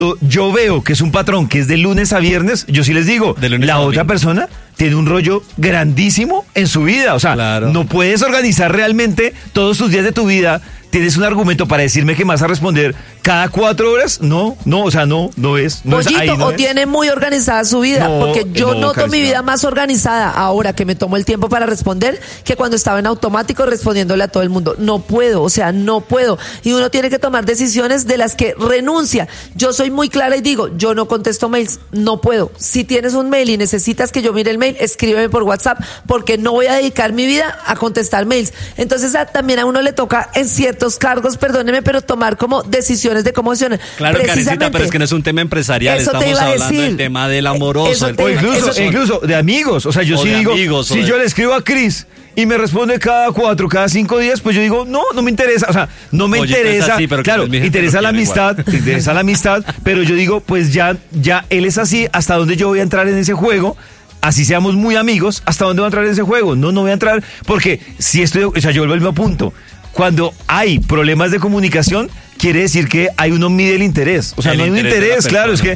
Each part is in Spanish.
yo veo que es un patrón que es de lunes a viernes, yo sí les digo, la otra persona tiene un rollo grandísimo en su vida. O sea, no puedes organizar realmente todos tus días de tu vida. ¿Tienes un argumento para decirme que me vas a responder cada 4 horas? No, o sea, no es. No Pollito, es ahí, no o es. tiene muy organizada su vida, porque yo noto mi vida más organizada ahora que me tomo el tiempo para responder que cuando estaba en automático respondiéndole a todo el mundo. No puedo, o sea, no puedo. Y uno tiene que tomar decisiones de las que renuncia. Yo soy muy clara y digo, yo no contesto mails, no puedo. Si tienes un mail y necesitas que yo mire el mail, escríbeme por WhatsApp, porque no voy a dedicar mi vida a contestar mails. Entonces también a uno le toca en ciertos cargos, perdóneme, pero tomar como decisiones de cómo accionar. Claro, Karencita, pero es que no es un tema empresarial, estamos hablando del tema del amoroso. Incluso de amigos, o sea, yo sí digo, si yo le escribo a Cris y me responde cada 4, cada 5 días, pues yo digo, no me interesa, o sea, no me interesa, así, claro, interesa la amistad, pero yo digo, pues ya él es así, ¿hasta dónde yo voy a entrar en ese juego? Así seamos muy amigos, ¿hasta dónde voy a entrar en ese juego? No voy a entrar, porque si estoy, o sea, yo vuelvo al mismo punto. Cuando hay problemas de comunicación, quiere decir que uno mide el interés. O sea, no hay un interés, claro, es que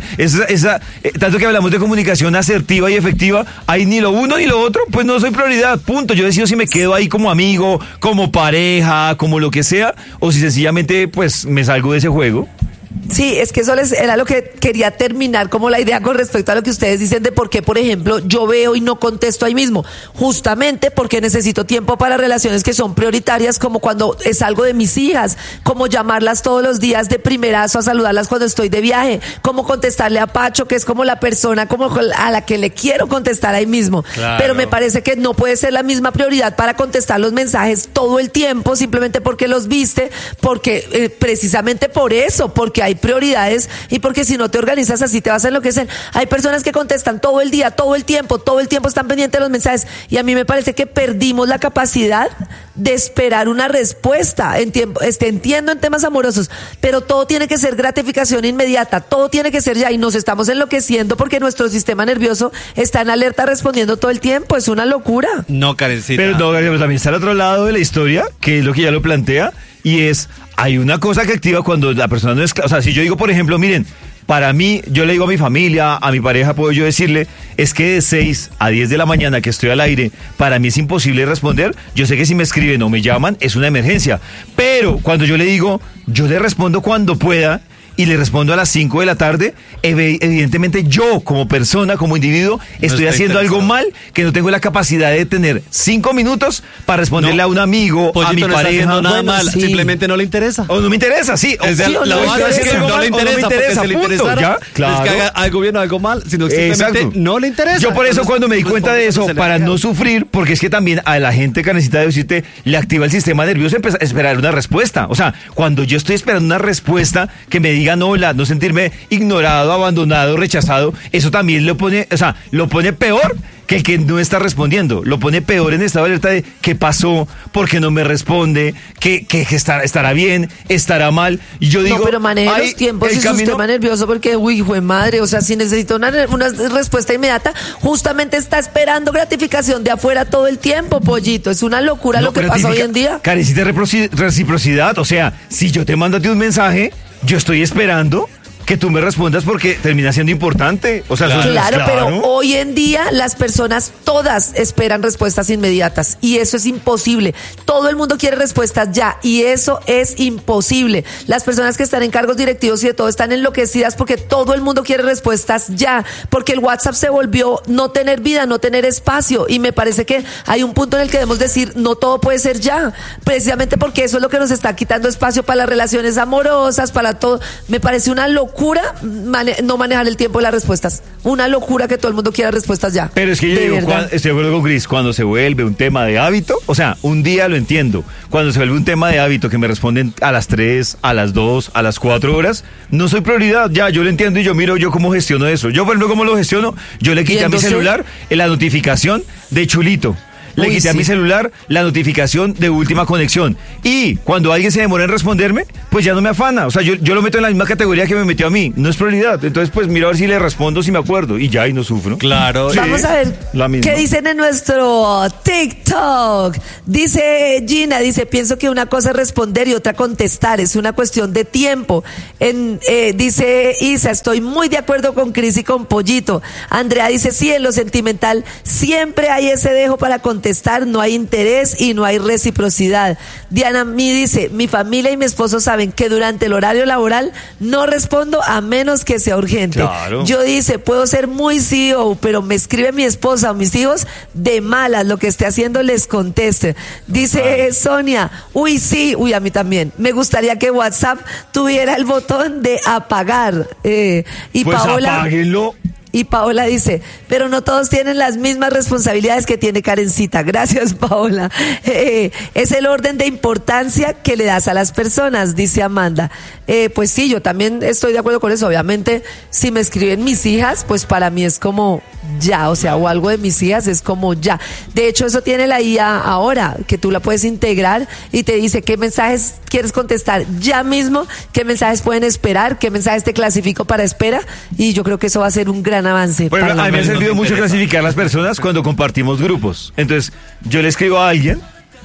tanto que hablamos de comunicación asertiva y efectiva, hay ni lo uno ni lo otro, pues no soy prioridad, punto. Yo decido si me quedo ahí como amigo, como pareja, como lo que sea, o si sencillamente pues me salgo de ese juego. Sí, es que eso era lo que quería terminar como la idea con respecto a lo que ustedes dicen de por qué, por ejemplo, yo veo y no contesto ahí mismo. Justamente porque necesito tiempo para relaciones que son prioritarias, como cuando es algo de mis hijas, como llamarlas todos los días de primerazo a saludarlas cuando estoy de viaje, como contestarle a Pacho, que es como la persona como a la que le quiero contestar ahí mismo. Claro. Pero me parece que no puede ser la misma prioridad para contestar los mensajes todo el tiempo, simplemente porque los viste, porque precisamente por eso, porque hay prioridades y porque si no te organizas así te vas a enloquecer. Hay personas que contestan todo el día, todo el tiempo están pendientes de los mensajes y a mí me parece que perdimos la capacidad de esperar una respuesta en tiempo. Entiendo en temas amorosos, pero todo tiene que ser gratificación inmediata, todo tiene que ser ya y nos estamos enloqueciendo porque nuestro sistema nervioso está en alerta respondiendo todo el tiempo. Es una locura. No, Karencita. Pero también está al otro lado de la historia, que es lo que ya lo plantea, y es, hay una cosa que activa cuando la persona no es, o sea, si yo digo, por ejemplo, miren, para mí, yo le digo a mi familia, a mi pareja, puedo yo decirle, es que de 6 a 10 de la mañana que estoy al aire, para mí es imposible responder. Yo sé que si me escriben o me llaman, es una emergencia. Pero cuando yo le digo, yo le respondo cuando pueda, y le respondo a las 5 de la tarde, evidentemente yo como persona, como individuo, estoy haciendo algo mal, que no tengo la capacidad de tener 5 minutos para responderle a un amigo, Pollito, a mi pareja. Está haciendo nada mal, sí. Simplemente no le interesa. O no me interesa, sí. La base es que no le interesa, si le interesara, ya, claro. Es que haga algo bien o algo mal, sino que simplemente no le interesa. Yo por eso cuando me di cuenta de eso, para no sufrir, porque es que también a la gente que necesita decirte, le activa el sistema nervioso esperar una respuesta. O sea, cuando yo estoy esperando una respuesta que me digan hola, no sentirme ignorado, abandonado, rechazado, eso también lo pone peor que el que no está respondiendo, lo pone peor en estado de alerta de qué pasó, por qué no me responde, que estará bien, estará mal. Y yo digo, no, pero maneje los tiempos y su sistema nervioso, porque hijo de madre, o sea, si necesita una respuesta inmediata, justamente está esperando gratificación de afuera todo el tiempo, Pollito. Es una locura lo que pasa hoy en día. Carecita de reciprocidad, o sea, si yo te mando a ti un mensaje, yo estoy esperando que tú me respondas porque termina siendo importante. O sea, claro, pero hoy en día las personas todas esperan respuestas inmediatas y eso es imposible. Todo el mundo quiere respuestas ya y eso es imposible. Las personas que están en cargos directivos y de todo están enloquecidas porque todo el mundo quiere respuestas ya, porque el WhatsApp se volvió no tener vida, no tener espacio, y me parece que hay un punto en el que debemos decir no todo puede ser ya, precisamente porque eso es lo que nos está quitando espacio para las relaciones amorosas, para todo. Me parece una locura no manejar el tiempo de las respuestas. Una locura que todo el mundo quiera respuestas ya. Pero es que yo digo, estoy de acuerdo con Cris, cuando se vuelve un tema de hábito, o sea, un día lo entiendo. Cuando se vuelve un tema de hábito que me responden a las 3, a las 2, a las 4 horas, no soy prioridad. Ya, yo lo entiendo y yo miro yo cómo gestiono eso. Yo, por ejemplo, ¿cómo lo gestiono? Yo le quité a mi celular la notificación de Chulito. le quité a mi celular la notificación de última conexión. Y cuando alguien se demora en responderme, pues ya no me afana. O sea, yo lo meto en la misma categoría que me metió a mí. No es prioridad. Entonces, pues miro a ver si le respondo, si me acuerdo. Y ya, y no sufro. Claro. Sí. Vamos a ver qué dicen en nuestro TikTok. Dice Gina, pienso que una cosa es responder y otra contestar. Es una cuestión de tiempo. Dice Isa, estoy muy de acuerdo con Cris y con Pollito. Andrea dice, sí, en lo sentimental siempre hay ese dejo para contestar, no hay interés y no hay reciprocidad. Diana Mi dice, mi familia y mi esposo saben que durante el horario laboral no respondo a menos que sea urgente. Claro. Yo dice, puedo ser muy CEO, pero me escribe mi esposa o mis hijos de malas, lo que esté haciendo les conteste. Dice Sonia, a mí también. Me gustaría que WhatsApp tuviera el botón de apagar. Y pues Paola, apáguenlo. Y Paola dice, pero no todos tienen las mismas responsabilidades que tiene Karencita. Gracias, Paola. Es el orden de importancia que le das a las personas, dice Amanda. Pues sí, yo también estoy de acuerdo con eso. Obviamente, si me escriben mis hijas, pues para mí es como ya, o sea, o algo de mis hijas es como ya. De hecho, eso tiene la IA ahora, que tú la puedes integrar y te dice qué mensajes quieres contestar ya mismo, qué mensajes pueden esperar, qué mensajes te clasifico para espera, y yo creo que eso va a ser un gran avance. Bueno, a mí me ha servido mucho clasificar las personas cuando compartimos grupos. Entonces, yo le escribo a alguien,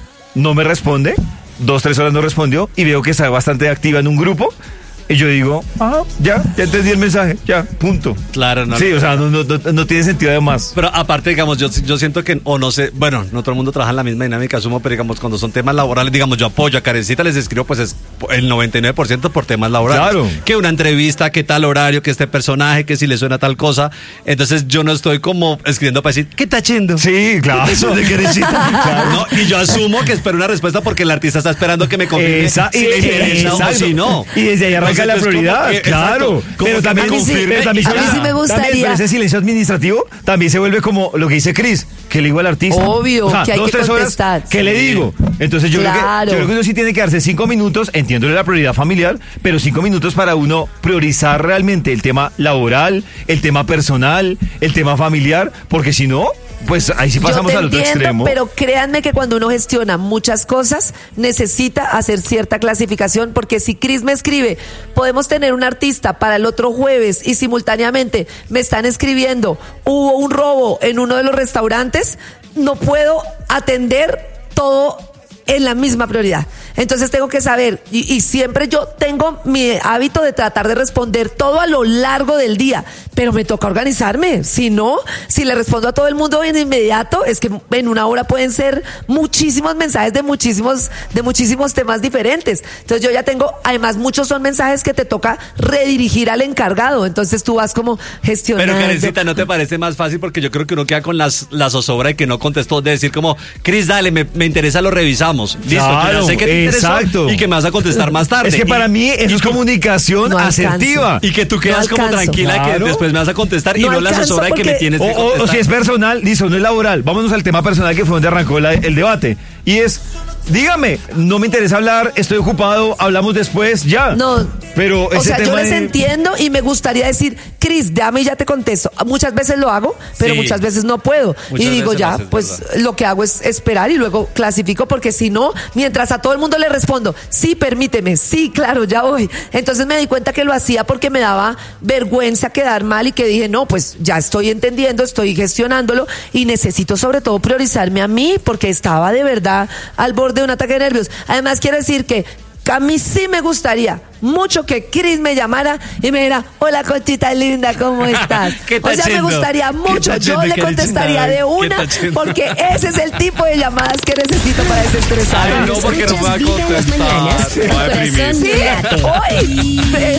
no me responde, 2-3 horas no respondió, y veo que está bastante activa en un grupo, y yo digo, ya entendí el mensaje, ya, punto. Claro, no. Sí, o sea, no tiene sentido además. Pero aparte, digamos, yo siento que, o no sé, bueno, no todo el mundo trabaja en la misma dinámica, asumo, pero digamos, cuando son temas laborales, digamos, yo apoyo a Karencita, les escribo, pues es el 99% por temas laborales. Claro. Que una entrevista, que tal horario, que este personaje, que si le suena tal cosa. Entonces yo no estoy como escribiendo para decir, ¿qué está haciendo? Sí, claro. Eso de Karencita. Claro. No, y yo asumo que espero una respuesta porque el artista está esperando que me confirme si le interesa o si no. Y desde ahí arranca la prioridad, claro. Pero también a mí sí me gustaría. Pero ese silencio administrativo también se vuelve como lo que dice Cris, que le digo al artista. Obvio, o sea, que hay que contestar. Horas, ¿qué le digo? Entonces yo creo que uno sí tiene que darse 5 minutos, entiéndole la prioridad familiar, pero 5 minutos para uno priorizar realmente el tema laboral, el tema personal, el tema familiar, porque si no, pues ahí sí pasamos al otro extremo. Pero créanme que cuando uno gestiona muchas cosas, necesita hacer cierta clasificación, porque si Cris me escribe, podemos tener un artista para el otro jueves y simultáneamente me están escribiendo, hubo un robo en uno de los restaurantes, no puedo atender todo en la misma prioridad. Entonces tengo que saber, y siempre yo tengo mi hábito de tratar de responder todo a lo largo del día, pero me toca organizarme. Si no, si le respondo a todo el mundo de inmediato, es que en una hora pueden ser muchísimos mensajes de muchísimos temas diferentes. Entonces yo ya tengo, además muchos son mensajes que te toca redirigir al encargado, entonces tú vas como gestionando. Pero Karencita, ¿no te parece más fácil? Porque yo creo que uno queda con la zozobra y que no contestó, de decir como, Cris, dale, me interesa, lo revisamos. Listo, claro, yo ya sé que te interesó y que me vas a contestar más tarde. Es que para mí eso es comunicación asertiva. Y que tú quedas como tranquila, claro, que después me vas a contestar y no la asesora de que me tienes que contestar. O si es personal, listo, no es laboral. Vámonos al tema personal, que fue donde arrancó el debate. Y es, dígame, no me interesa hablar, estoy ocupado, hablamos después, ya. No, pero ese tema yo les entiendo y me gustaría decir, Cris, dame y ya te contesto. Muchas veces lo hago, pero muchas veces no puedo. Y digo, ya, pues lo que hago es esperar y luego clasifico, porque si no, mientras a todo el mundo le respondo, sí, permíteme, sí, claro, ya voy. Entonces me di cuenta que lo hacía porque me daba vergüenza quedar mal, y que dije, no, pues ya estoy entendiendo, estoy gestionándolo y necesito sobre todo priorizarme a mí, porque estaba de verdad al borde de un ataque de nervios. Además, quiero decir que a mí sí me gustaría mucho que Cris me llamara y me dijera, hola Conchita linda, ¿cómo estás? O sea, me gustaría mucho, yo le contestaría de una, porque ese es el tipo de llamadas que necesito para desestresarme. Ay, no, porque no me va a contestar. Sí, hoy